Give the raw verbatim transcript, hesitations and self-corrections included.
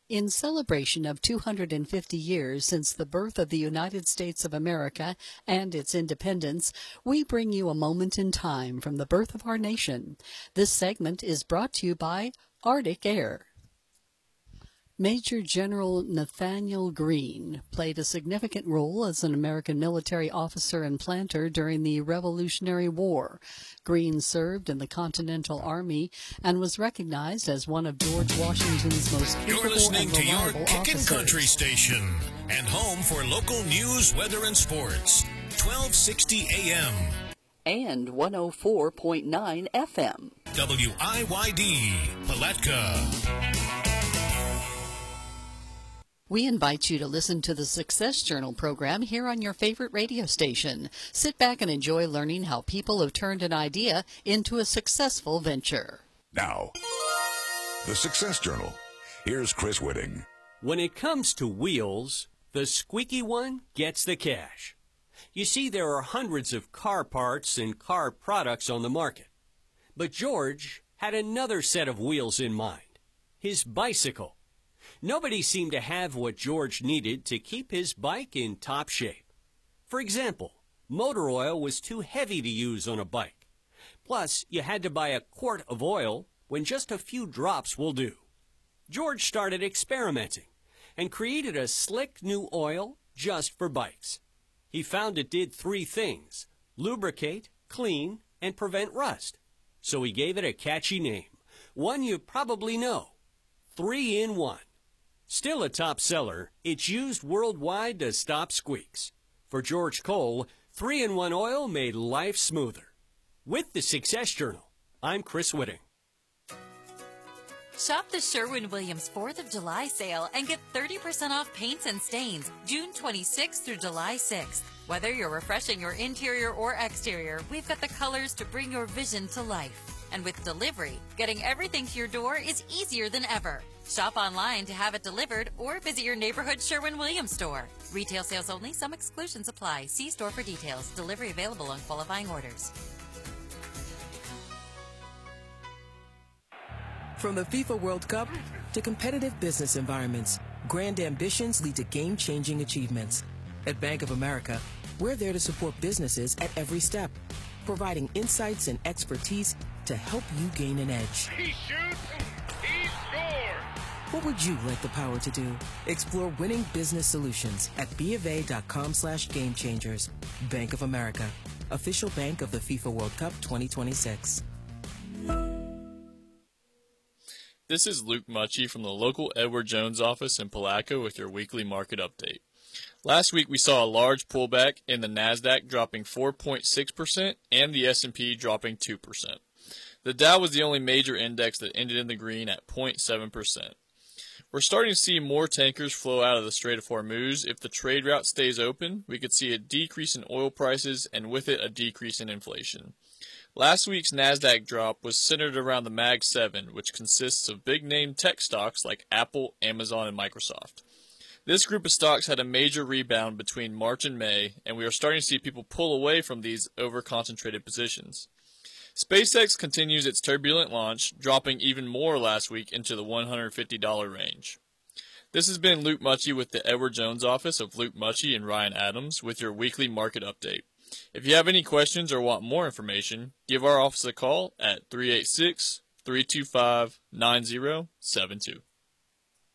In celebration of two hundred fifty years since the birth of the United States of America and its independence, we bring you a moment in time from the birth of our nation. This segment is brought to you by Arctic Air. Major General Nathanael Greene played a significant role as an American military officer and planter during the Revolutionary War. Greene served in the Continental Army and was recognized as one of George Washington's most capable You're listening and to your reliable Kickin' officers. Country station and home for local news, weather, and sports. twelve sixty A M And one oh four point nine F M. W I Y D, Palatka. We invite you to listen to the Success Journal program here on your favorite radio station. Sit back and enjoy learning how people have turned an idea into a successful venture. Now, the Success Journal. Here's Chris Whitting. When it comes to wheels, the squeaky one gets the cash. You see, there are hundreds of car parts and car products on the market. But George had another set of wheels in mind, his bicycle. Nobody seemed to have what George needed to keep his bike in top shape. For example, motor oil was too heavy to use on a bike. Plus, you had to buy a quart of oil when just a few drops will do. George started experimenting and created a slick new oil just for bikes. He found it did three things: lubricate, clean, and prevent rust. So he gave it a catchy name, one you probably know, three in one. Still a top seller, it's used worldwide to stop squeaks. For George Cole, three in one oil made life smoother. With the Success Journal, I'm Chris Whitting. Shop the Sherwin-Williams fourth of July sale and get thirty percent off paints and stains June twenty-sixth through July sixth. Whether you're refreshing your interior or exterior, we've got the colors to bring your vision to life. And with delivery, getting everything to your door is easier than ever. Shop online to have it delivered or visit your neighborhood Sherwin-Williams store. Retail sales only. Some exclusions apply. See store for details. Delivery available on qualifying orders. From the FIFA World Cup to competitive business environments, grand ambitions lead to game-changing achievements. At Bank of America, we're there to support businesses at every step, providing insights and expertise to help you gain an edge. He shoots, he scores! What would you like the power to do? Explore winning business solutions at bofa.com slash game changers. Bank of America, official bank of the FIFA World Cup twenty twenty-six. This is Luke Mucci from the local Edward Jones office in Palatka with your weekly market update. Last week we saw a large pullback in the NASDAQ dropping four point six percent and the S and P dropping two percent. The Dow was the only major index that ended in the green at zero point seven percent. We're starting to see more tankers flow out of the Strait of Hormuz. If the trade route stays open, we could see a decrease in oil prices and with it a decrease in inflation. Last week's NASDAQ drop was centered around the Mag seven, which consists of big-name tech stocks like Apple, Amazon, and Microsoft. This group of stocks had a major rebound between March and May, and we are starting to see people pull away from these over-concentrated positions. SpaceX continues its turbulent launch, dropping even more last week into the one hundred fifty dollars range. This has been Luke Mucci with the Edward Jones office of Luke Mucci and Ryan Adams with your weekly market update. If you have any questions or want more information, give our office a call at three eight six, three two five, nine zero seven two.